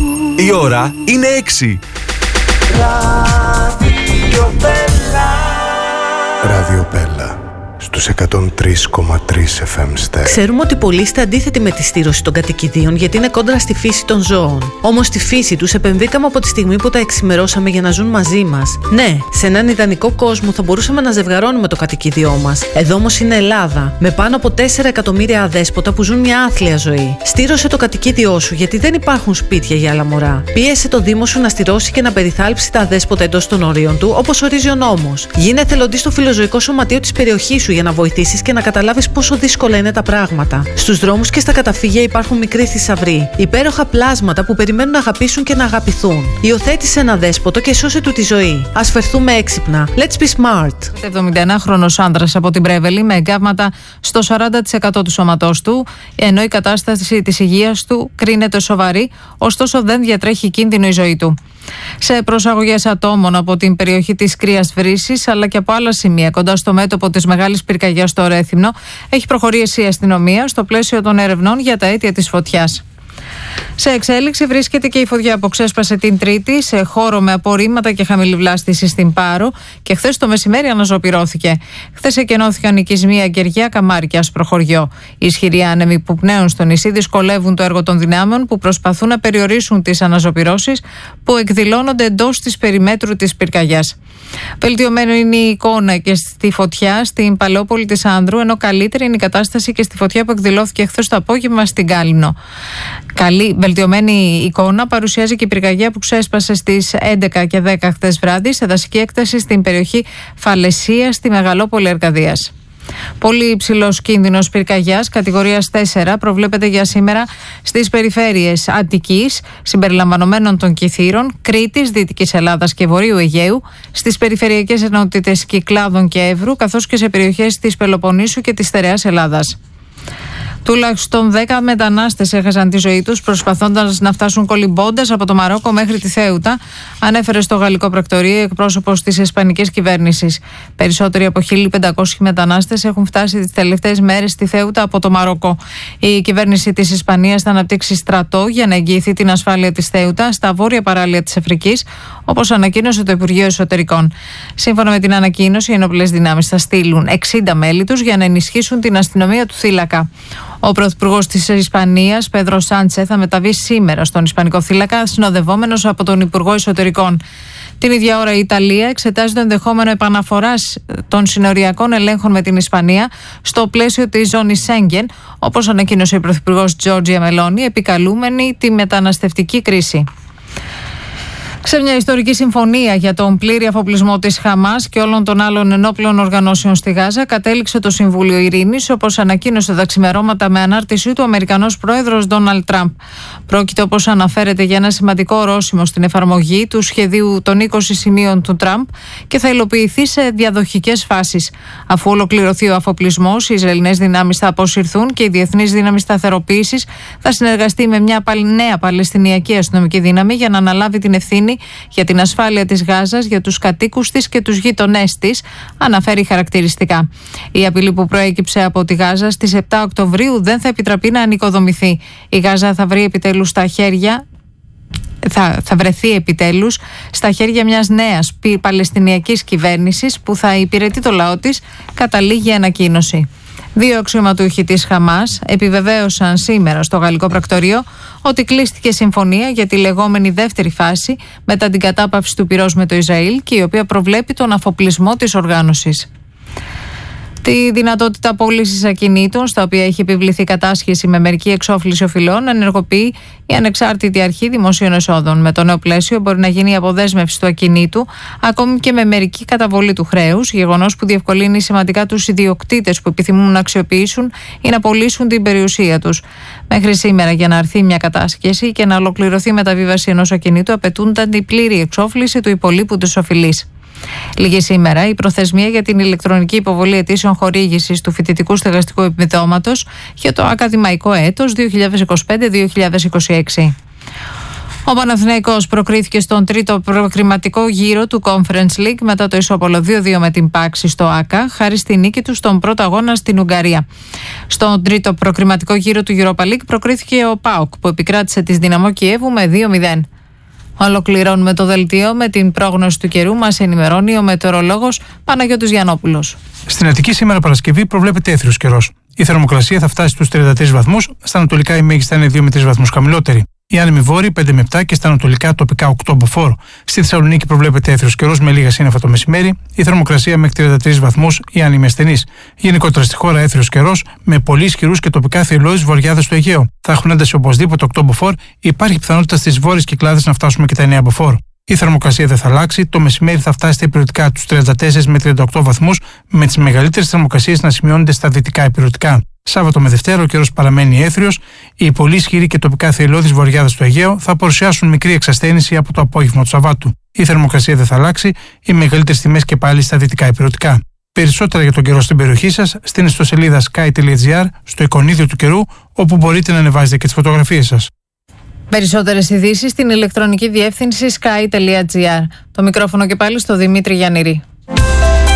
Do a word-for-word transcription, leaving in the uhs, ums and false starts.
Η ώρα είναι έξι. Ράδιο Πέλα στους εκατόν τρία κόμμα τρία εφ εμ στέρεο. Ξέρουμε ότι πολλοί είστε αντίθετοι με τη στήρωση των κατοικιδίων γιατί είναι κόντρα στη φύση των ζώων. Όμως στη φύση τους επεμβήκαμε από τη στιγμή που τα εξημερώσαμε για να ζουν μαζί μας. Ναι, σε έναν ιδανικό κόσμο θα μπορούσαμε να ζευγαρώνουμε το κατοικίδιό μας. Εδώ όμως είναι Ελλάδα, με πάνω από τέσσερα εκατομμύρια αδέσποτα που ζουν μια άθλια ζωή. Στήρωσε το κατοικίδιό σου γιατί δεν υπάρχουν σπίτια για άλλα μωρά. Πίεσε το Δήμο σου να στηρώσει και να περιθάλψει τα αδέσποτα εντός των ορίων του, όπως ορίζει ο νόμος. Γίνε εθελοντής στο φιλοζωικό σωματείο της περιοχής σου για να βοηθήσεις και να καταλάβεις πόσο δύσκολα είναι τα πράγματα. Στους δρόμους και στα καταφύγια υπάρχουν μικροί θησαυροί, υπέροχα πλάσματα που περιμένουν να αγαπήσουν και να αγαπηθούν. Υιοθέτησε ένα δέσποτο και σώσε του τη ζωή. Ας φερθούμε έξυπνα. Let's be smart. εβδομηνταενάχρονος άντρας από την Πρέβελη με εγκάβματα στο σαράντα τοις εκατό του σώματός του, ενώ η κατάσταση της υγείας του κρίνεται σοβαρή, ωστόσο δεν διατρέχει κίνδυνο η ζωή του. Σε προσαγωγές ατόμων από την περιοχή της Κρίας Βρύσης αλλά και από άλλα σημεία κοντά στο μέτωπο της Μεγάλης Πυρκαγιάς στο Ρέθυμνο έχει προχωρήσει η αστυνομία στο πλαίσιο των ερευνών για τα αίτια της φωτιάς. Σε εξέλιξη βρίσκεται και η φωτιά που ξέσπασε την Τρίτη σε χώρο με απορρίμματα και χαμηλή βλάστηση στην Πάρο και χθες το μεσημέρι αναζωπυρώθηκε. Χθες εκενώθηκαν οικισμοί Αγκεριά, Καμάρι και Ασπροχωριό. Οι ισχυροί άνεμοι που πνέουν στο νησί δυσκολεύουν το έργο των δυνάμεων που προσπαθούν να περιορίσουν τις αναζωπυρώσεις που εκδηλώνονται εντός της περιμέτρου της πυρκαγιάς. Βελτιωμένη είναι η εικόνα και στη φωτιά στην Παλαιόπολη της Άνδρου, ενώ καλύτερη είναι η κατάσταση και στη φωτιά που εκδηλώθηκε χθες το απόγευμα στην Κάλυμνο. Καλή, βελτιωμένη εικόνα παρουσιάζει και η πυρκαγιά που ξέσπασε στις έντεκα και δέκα χθες βράδυ σε δασική έκταση στην περιοχή Φαλαισία στη Μεγαλόπολη Αρκαδίας. Πολύ υψηλός κίνδυνος πυρκαγιάς κατηγορίας τέσσερα προβλέπεται για σήμερα στις περιφέρειες Αττικής, συμπεριλαμβανομένων των Κιθήρων, Κρήτης, Δυτικής Ελλάδας και Βορείου Αιγαίου, στις περιφερειακές ενότητες Κυκλάδων και Εύρου, καθώς και σε περιοχές της Πελοποννήσου και της Στερεάς Ελλάδας. Τουλάχιστον δέκα μετανάστες έχασαν τη ζωή τους προσπαθώντας να φτάσουν κολυμπώντας από το Μαρόκο μέχρι τη Θέουτα, ανέφερε στο Γαλλικό Πρακτορείο εκπρόσωπος της Ισπανικής κυβέρνησης. Περισσότεροι από χίλια πεντακόσιοι μετανάστες έχουν φτάσει τις τελευταίες μέρες στη Θέουτα από το Μαρόκο. Η κυβέρνηση της Ισπανίας θα αναπτύξει στρατό για να εγγυηθεί την ασφάλεια της Θέουτα στα βόρεια παράλια της Αφρικής, όπως ανακοίνωσε το Υπουργείο Εσωτερικών. Σύμφωνα με την ανακοίνωση, οι ενόπλες δυνάμεις θα στείλουν εξήντα μέλη τους για να ενισχύσουν την αστυνομία του θύλακα. Ο Πρωθυπουργός της Ισπανίας, Πέδρο Σάντσε, θα μεταβεί σήμερα στον Ισπανικό θύλακα, συνοδευόμενος από τον Υπουργό Εσωτερικών. Την ίδια ώρα η Ιταλία εξετάζει το ενδεχόμενο επαναφοράς των συνοριακών ελέγχων με την Ισπανία στο πλαίσιο της ζώνης Σέγγεν, όπως ανακοίνωσε η Πρωθυπουργός Τζόρτζια Μελόνι, επικαλούμενη τη μεταναστευτική κρίση. Σε μια ιστορική συμφωνία για τον πλήρη αφοπλισμό της Χαμάς και όλων των άλλων ενόπλων οργανώσεων στη Γάζα κατέληξε το Συμβούλιο Ειρήνης, όπως ανακοίνωσε τα ξημερώματα με ανάρτησή του ο Αμερικανός Πρόεδρος Ντόναλντ Τραμπ. Πρόκειται, όπως αναφέρεται, για ένα σημαντικό ορόσημο στην εφαρμογή του σχεδίου των είκοσι σημείων του Τραμπ και θα υλοποιηθεί σε διαδοχικές φάσεις. Αφού ολοκληρωθεί ο αφοπλισμός, οι Ισραηλινές δυνάμεις θα αποσυρθούν και η Διεθνής Δύναμη Σταθεροποίησης θα συνεργαστεί με μια νέα Παλαιστινιακή αστυνομική δύναμη για να αναλάβει την ευθύνη για την ασφάλεια της Γάζας, για τους κατοίκους της και τους γείτονές της, αναφέρει χαρακτηριστικά. Η απειλή που προέκυψε από τη Γάζα στις επτά Οκτωβρίου δεν θα επιτραπεί να ανοικοδομηθεί. Η Γάζα θα βρει επιτέλους στα χέρια Θα, θα βρεθεί επιτέλους στα χέρια μιας νέας παλαιστινιακής κυβέρνησης που θα υπηρετεί το λαό της, καταλήγει η ανακοίνωση. Δύο αξιωματούχοι της Χαμάς επιβεβαίωσαν σήμερα στο Γαλλικό Πρακτορείο ότι κλείστηκε συμφωνία για τη λεγόμενη δεύτερη φάση μετά την κατάπαυση του πυρός με το Ισραήλ και η οποία προβλέπει τον αφοπλισμό της οργάνωσης. Τη δυνατότητα πώλησης ακινήτων, στα οποία έχει επιβληθεί κατάσχεση με μερική εξόφληση οφειλών, ενεργοποιεί η Ανεξάρτητη Αρχή Δημοσίων Εσόδων. Με το νέο πλαίσιο μπορεί να γίνει η αποδέσμευση του ακινήτου, ακόμη και με μερική καταβολή του χρέους, γεγονός που διευκολύνει σημαντικά τους ιδιοκτήτες που επιθυμούν να αξιοποιήσουν ή να πωλήσουν την περιουσία τους. Μέχρι σήμερα, για να αρθεί μια κατάσχεση και να ολοκληρωθεί η μεταβίβαση ενός ακινήτου, απαιτούνταν την πλήρη εξόφληση του υπολείπου της οφειλής. Λίγη σήμερα η προθεσμία για την ηλεκτρονική υποβολή αιτήσεων χορήγησης του φοιτητικού στεγαστικού επιδόματος για το ακαδημαϊκό έτος δύο χιλιάδες είκοσι πέντε δύο χιλιάδες είκοσι έξι. Ο Παναθηναϊκός προκρίθηκε στον τρίτο προκριματικό γύρο του Conference League μετά το ισόπολο δύο δύο με την Πάξη στο ΆΚΑ, χάρη στη νίκη του στον πρώτο αγώνα στην Ουγγαρία. Στον τρίτο προκριματικό γύρο του Europa League προκρίθηκε ο ΠΑΟΚ, που επικράτησε της Δυναμό Κιέβου με δύο μηδέν. Ολοκληρώνουμε το δελτίο με την πρόγνωση του καιρού. Μας ενημερώνει ο μετεωρολόγος Παναγιώτης Γιαννόπουλος. Στην Αττική σήμερα Παρασκευή προβλέπεται έθριος καιρός. Η θερμοκρασία θα φτάσει στους τριάντα τρεις βαθμούς, στα ανατολικά η μέγιστη θα είναι δύο με τρεις βαθμούς χαμηλότερη. Η άνεμη βόρειοι πέντε με επτά και στα ανατολικά τοπικά οκτώ μποφόρ. Στη Θεσσαλονίκη προβλέπεται έθριος καιρός με λίγα σύννεφα το μεσημέρι. Η θερμοκρασία μέχρι τριάντα τρεις βαθμούς, η άνεμη ασθενής. Γενικότερα στη χώρα έθριος καιρός με πολύ ισχυρούς και τοπικά θηριώδεις βορειάδες στο Αιγαίο. Θα έχουν ένταση οπωσδήποτε οκτώ μποφόρ. Υπάρχει πιθανότητα στις βόρειες Κυκλάδες να φτάσουμε και τα εννέα μποφόρ. Η θερμοκρασία δεν θα αλλάξει. Το μεσημέρι θα φτάσει στα υπηρετικά τους τριάντα τέσσερα με τριάντα οκτώ βαθμούς, με τις μεγαλύτερες θερμοκρασίες να σημειώνονται στα δυτικά υπηρετικά. Σάββατο με Δευτέρα ο καιρός παραμένει έθριος. Οι πολύ ισχυροί και τοπικά θηριώδεις βορειάδες στο Αιγαίο θα παρουσιάσουν μικρή εξασθένηση από το απόγευμα του Σαββάτου. Η θερμοκρασία δεν θα αλλάξει. Οι μεγαλύτερες τιμές και πάλι στα δυτικά υπηρετικά. Περισσότερα για τον καιρό στην περιοχή σας στην ιστοσελίδα sky τελεία gr, στο εικονίδιο του καιρού, όπου μπορείτε να ανεβάζετε και τις φωτογραφίες σας. Περισσότερες ειδήσεις στην ηλεκτρονική διεύθυνση sky τελεία gr. Το μικρόφωνο και πάλι στο Δημήτρη Γιαννηρή.